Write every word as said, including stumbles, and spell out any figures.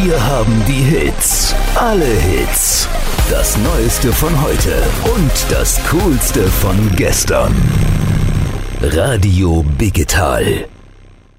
Wir haben die Hits, alle Hits, das Neueste von heute und das Coolste von gestern. Radio Biggetal.